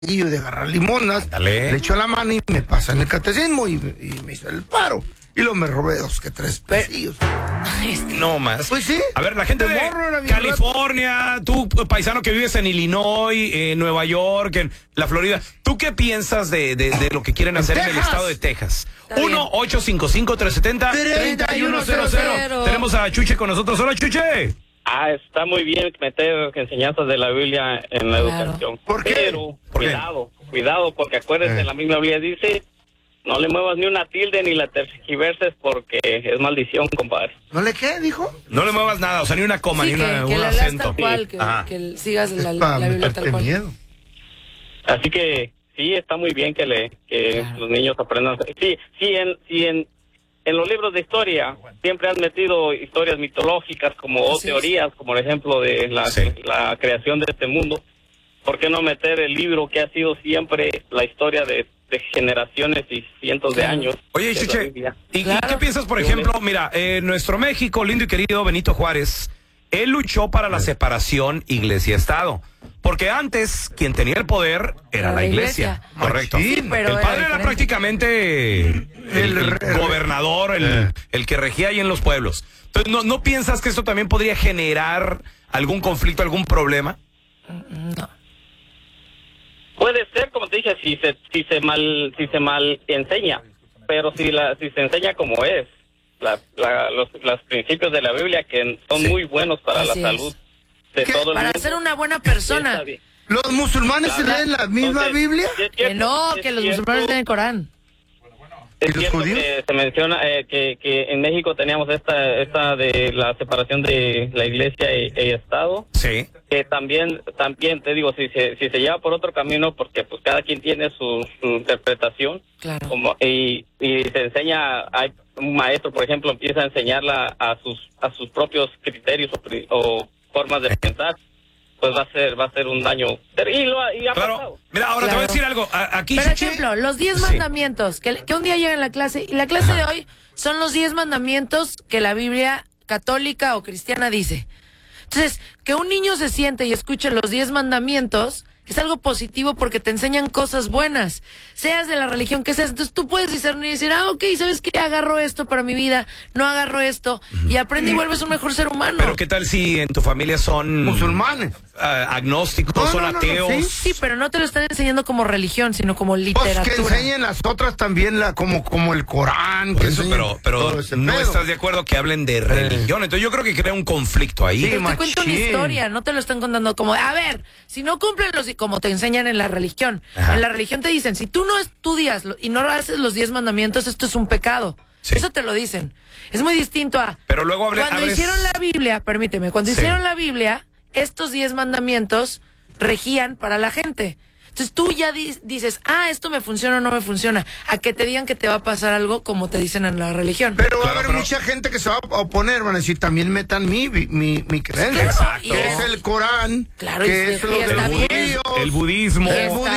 y de agarrar limonas, Dale. le echó la mano y me pasa en el catecismo y me hizo el paro. Y luego me robé 2 que 3 pesillos. No más. Pues sí. A ver, la gente de California, tú paisano que vives en Illinois, en Nueva York, en la Florida, ¿tú qué piensas de lo que quieren hacer en el estado de Texas? 1-855-370-3100. Tenemos a Chuche con nosotros. Hola, Chuche. Está muy bien meter enseñanzas de la Biblia en la educación. ¿Por qué? Pero ¿Por qué? cuidado, porque acuérdense, la misma Biblia dice, no le muevas ni una tilde ni la tergiverses porque es maldición, compadre. ¿No le qué, dijo? No le muevas nada, o sea, ni una coma, ni que un la leas acento. tal cual, que sigas la Biblia tal cual. Miedo. Así que sí, está muy bien que los niños aprendan. Sí, en los libros de historia siempre han metido historias mitológicas o teorías, como el ejemplo de la creación de este mundo. ¿Por qué no meter el libro que ha sido siempre la historia de generaciones y cientos de años? Oye, Chuche, ¿y qué piensas, por ejemplo? Mira, nuestro México, lindo y querido Benito Juárez, él luchó para la separación iglesia-estado. Porque antes, quien tenía el poder era la iglesia. Correcto. Sí, pero el padre era prácticamente el gobernador, el que regía ahí en los pueblos. Entonces, ¿no piensas que esto también podría generar algún conflicto, algún problema? No. Puede ser, como te dije, si se mal enseña, pero si se enseña como es, los principios de la Biblia que son muy buenos para la salud de todo el para mundo. ser una buena persona. ¿Los musulmanes se leen la misma Biblia? Que no, que los musulmanes leen el Corán. Es cierto que se menciona que en México teníamos esta de la separación de la iglesia y Estado. Sí. Que también te digo, si se lleva por otro camino, porque pues cada quien tiene su interpretación. Claro. Y se enseña, hay un maestro, por ejemplo, empieza a enseñarla a sus propios criterios o formas de pensar, pues va a ser un daño terrible. Y ha pasado. Mira, ahora te voy a decir algo. Aquí, por ejemplo, los 10 mandamientos, que un día llega en la clase, y la clase de hoy son los 10 mandamientos que la Biblia católica o cristiana dice. Entonces, que un niño se siente y escuche los 10 mandamientos es algo positivo porque te enseñan cosas buenas, seas de la religión que seas. Entonces tú puedes discernir y decir, ok, ¿sabes qué? Agarro esto para mi vida, no agarro esto, y aprende y vuelves un mejor ser humano. Pero ¿qué tal si en tu familia son musulmanes, agnósticos, son ateos? Sí, pero no te lo están enseñando como religión, sino como literatura. Pues que enseñen las otras también, como el Corán. Por eso, pero no estás de acuerdo que hablen de religión. Entonces yo creo que crea un conflicto ahí. Pero te cuento una historia, no te lo están contando como, a ver, si no cumplen como te enseñan en la religión. Ajá. En la religión te dicen, si tú no estudias y no haces los 10 mandamientos, esto es un pecado. Sí. Eso te lo dicen. Es muy distinto a... Pero luego cuando hicieron la Biblia, permíteme, cuando hicieron la Biblia, estos 10 mandamientos regían para la gente. Entonces tú ya dices, esto me funciona o no me funciona. A que te digan que te va a pasar algo como te dicen en la religión. Pero va a haber mucha gente que se va a oponer, van a decir, también metan mi creencia. Exacto. Que es el Corán, que es lo del judío, el budismo,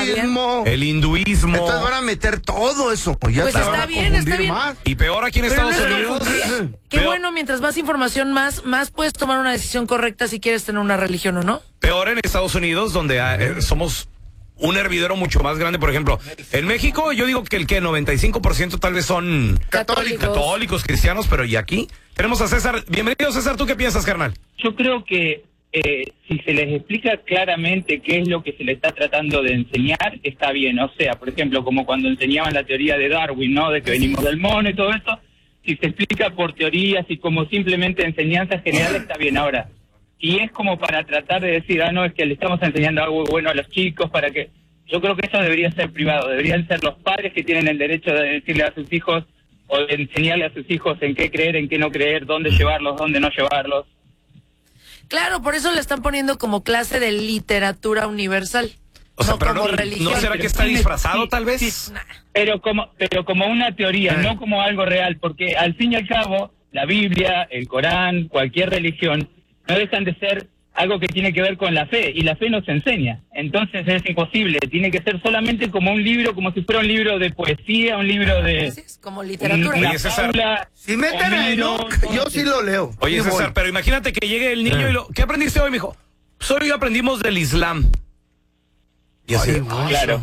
el hinduismo. Entonces van a meter todo eso. Pues está bien. Más. Y peor aquí en Estados Unidos. Qué bueno, mientras más información, más puedes tomar una decisión correcta si quieres tener una religión o no. Peor en Estados Unidos, donde somos un hervidero mucho más grande. Por ejemplo, en México yo digo que 95% tal vez son católicos, cristianos, pero y aquí tenemos a César. Bienvenido, César. ¿Tú qué piensas, carnal? Yo creo que si se les explica claramente qué es lo que se les está tratando de enseñar, está bien. O sea, por ejemplo, como cuando enseñaban la teoría de Darwin, ¿no? De que venimos del mono y todo esto. Si se explica por teorías y como simplemente enseñanzas generales, está bien. Ahora, y es como para tratar de decir, no, es que le estamos enseñando algo bueno a los chicos, para que... Yo creo que eso debería ser privado, deberían ser los padres que tienen el derecho de decirle a sus hijos, o de enseñarle a sus hijos en qué creer, en qué no creer, dónde llevarlos, dónde no llevarlos. Claro, por eso le están poniendo como clase de literatura universal. O sea, no pero como religión. ¿no será que está disfrazado tal vez? Sí, pero como una teoría, no como algo real, porque al fin y al cabo, la Biblia, el Corán, cualquier religión, no dejan de ser algo que tiene que ver con la fe, y la fe nos enseña. Entonces es imposible, tiene que ser solamente como un libro, como si fuera un libro de poesía, un libro de... Es como literatura. Oye, César, si meten a Enoch, yo sí lo leo. Oye, César, pero imagínate que llegue el niño y ¿qué aprendiste hoy, mijo? Pues hoy aprendimos del Islam. Y así, Ay, güey. Claro.